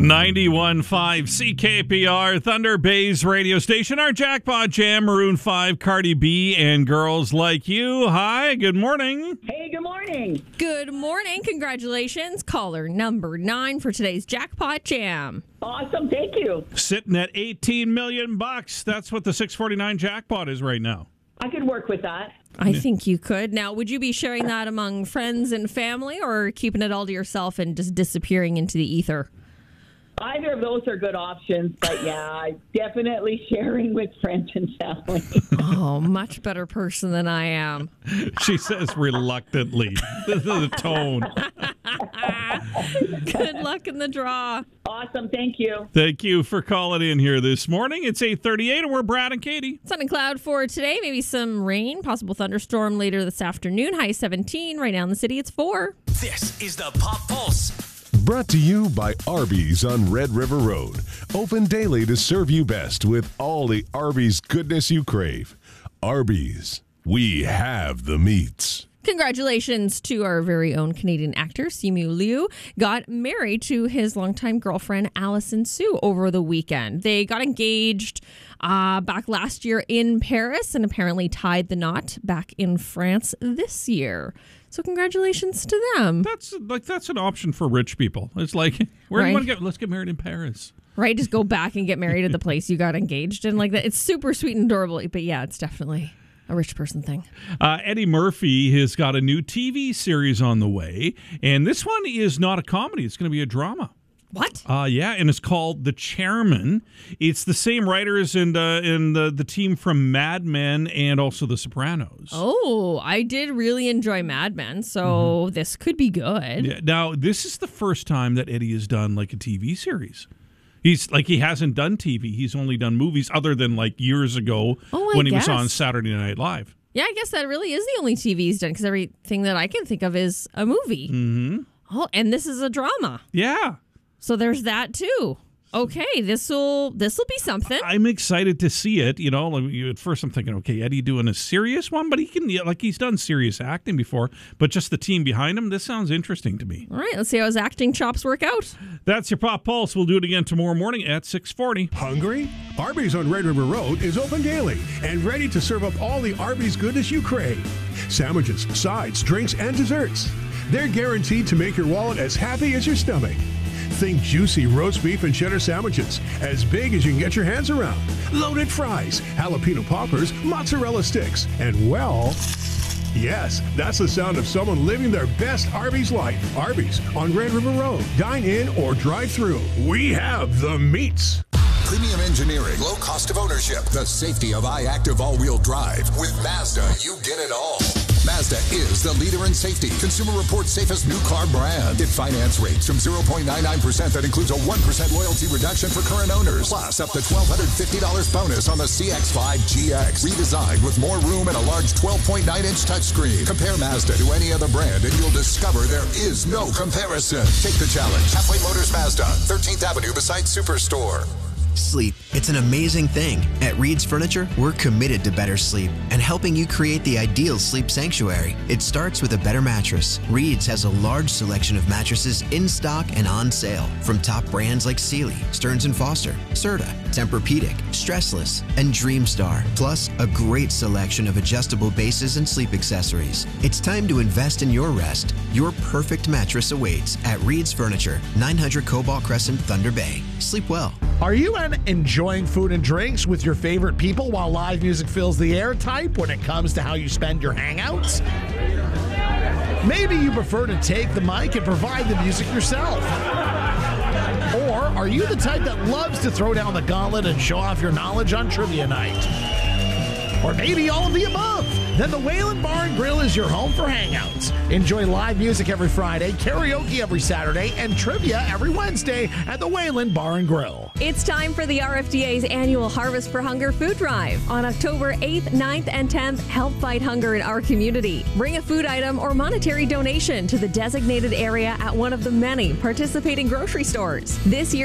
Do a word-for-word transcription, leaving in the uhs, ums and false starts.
ninety-one point five C K P R, Thunder Bay's radio station. Our Jackpot Jam, Maroon five, Cardi B, and Girls Like You. Hi, good morning. Hey, good morning. Good morning. Congratulations. Caller number nine for today's Jackpot Jam. Awesome, thank you. Sitting at eighteen million bucks. That's what the six forty-nine jackpot is right now. I could work with that. I think you could. Now, would you be sharing that among friends and family or keeping it all to yourself and just disappearing into the ether? Either of those are good options, but yeah, definitely sharing with friends and family. Oh, much better person than I am. She says reluctantly. the, the tone. Good luck in the draw. Awesome, thank you. Thank you for calling in here this morning. It's eight thirty-eight, and we're Brad and Katie. Sun and cloud for today. Maybe some rain, possible thunderstorm later this afternoon. High seventeen. Right now in the city, it's four. This is the Pop Pulse. Brought to you by Arby's on Red River Road. Open daily to serve you best with all the Arby's goodness you crave. Arby's, we have the meats. Congratulations to our very own Canadian actor, Simu Liu. Got married to his longtime girlfriend, Allison Sue, over the weekend. They got engaged uh, back last year in Paris and apparently tied the knot back in France this year. So congratulations to them. That's like that's an option for rich people. It's like, where do you Right. want to get? Let's get married in Paris. Right? Just go back and get married at the place you got engaged in like that. It's super sweet and adorable. But yeah, it's definitely a rich person thing. Uh, Eddie Murphy has got a new T V series on the way, and this one is not a comedy. It's going to be a drama. What? Uh, yeah, and it's called The Chairman. It's the same writers and uh, and the, the team from Mad Men and also The Sopranos. Oh, I did really enjoy Mad Men, so mm-hmm. this could be good. Yeah, now, this is the first time that Eddie has done like a T V series. He's like he hasn't done T V. He's only done movies other than like years ago oh, when he guess. was on Saturday Night Live. Yeah, I guess that really is the only T V he's done because everything that I can think of is a movie. Mm-hmm. Oh, and this is a drama. Yeah. So there's that too. Okay, this will this will be something. I'm excited to see it. You know, at first I'm thinking, okay, Eddie doing a serious one, but he can like he's done serious acting before. But just the team behind him, this sounds interesting to me. All right, let's see how his acting chops work out. That's your Pop Pulse. We'll do it again tomorrow morning at six forty. Hungry? Arby's on Red River Road is open daily and ready to serve up all the Arby's goodness you crave. Sandwiches, sides, drinks, and desserts. They're guaranteed to make your wallet as happy as your stomach. Think juicy roast beef and cheddar sandwiches, as big as you can get your hands around. Loaded fries, jalapeno poppers, mozzarella sticks, and well, yes, that's the sound of someone living their best Arby's life. Arby's on Red River Road. Dine in or drive through. We have the meats. Premium engineering, low cost of ownership, the safety of iActive all-wheel drive. With Mazda, you get it all. Mazda is the leader in safety. Consumer Reports safest new car brand. Get finance rates from zero point nine nine percent that includes a one percent loyalty reduction for current owners. Plus, up to one thousand two hundred fifty dollars bonus on the C X five G X. Redesigned with more room and a large twelve point nine inch touchscreen. Compare Mazda to any other brand and you'll discover there is no comparison. Take the challenge. Halfway Motors Mazda, thirteenth Avenue beside Superstore. Sleep. It's an amazing thing. At Reed's Furniture, we're committed to better sleep and helping you create the ideal sleep sanctuary. It starts with a better mattress. Reed's has a large selection of mattresses in stock and on sale from top brands like Sealy, Stearns and Foster, Serta, Tempur-Pedic, Stressless, and Dreamstar. Plus, a great selection of adjustable bases and sleep accessories. It's time to invest in your rest. Your perfect mattress awaits at Reed's Furniture, nine hundred Cobalt Crescent, Thunder Bay. Sleep well. Are you an enjoying food and drinks with your favorite people while live music fills the air type when it comes to how you spend your hangouts? Maybe you prefer to take the mic and provide the music yourself. Or are you the type that loves to throw down the gauntlet and show off your knowledge on trivia night? Or maybe all of the above? Then the Wayland Bar and Grill is your home for hangouts. Enjoy live music every Friday, karaoke every Saturday, and trivia every Wednesday at the Wayland Bar and Grill. It's time for the R F D A's annual Harvest for Hunger food drive. On October eighth, ninth, and tenth, help fight hunger in our community. Bring a food item or monetary donation to the designated area at one of the many participating grocery stores. This year,